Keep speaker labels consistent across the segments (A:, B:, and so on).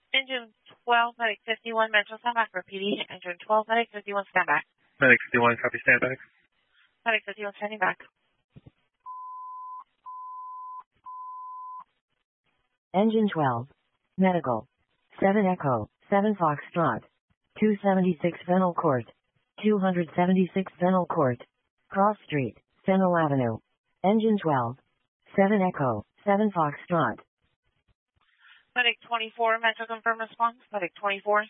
A: Engine 12, Medic 51, Metro, stand back for PD. Engine 12, Medic 51, stand back.
B: Medic 51, copy, stand back.
A: Medic 51, standing back.
C: Engine 12. Medical. 7 Echo, 7 Foxtrot. 276 Fennel Court. 276 Fennel Court. Cross Street, Fennel Avenue. Engine 12. 7 Echo, 7 Foxtrot.
A: Medic 24, Metro, confirm response. Medic 24.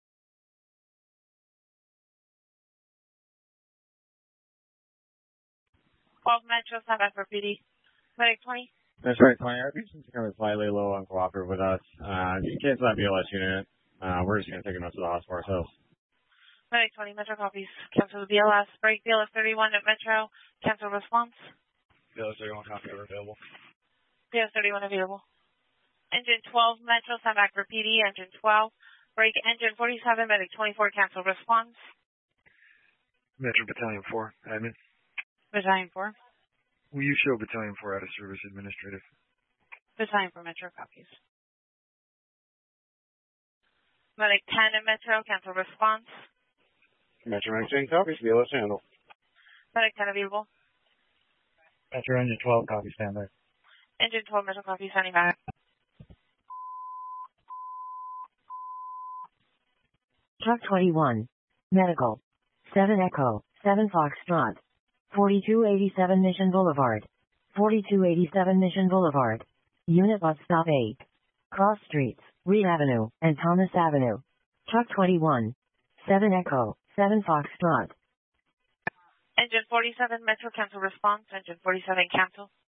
A: Metro, stand back for PD. Medic 20.
D: That's right, 20. Our patient's kind of slightly low and cooperative with us. You can cancel that BLS unit. We're just going to take him up to the hospital ourselves.
A: Medic 20, Metro copies. Cancel the BLS. Break BLS 31 at Metro. Cancel response.
B: BLS 31, copy, available.
A: BLS 31 available. Engine 12, Metro, stand back for PD. Engine 12. Break engine 47, Medic 24, cancel response.
B: Metro Battalion 4, admin.
A: Battalion 4.
B: Will you show Battalion 4 out of service administrative?
A: Battalion 4, Metro copies. Medic 10 at Metro, cancel response.
D: Metro 19 copies, BLS handle.
A: Medic 10 available.
B: Metro Engine 12, copy, stand by.
A: Engine 12, Metro copies, standing back.
C: Truck 21. Medical. 7 Echo, 7 Foxtrot. 4287 Mission Boulevard. 4287 Mission Boulevard. Unit bus stop 8. Cross Streets, Reed Avenue, and Thomas Avenue. Truck 21. 7 Echo, 7 Foxtrot.
A: Engine 47, Metro, cancel response. Engine 47, cancel.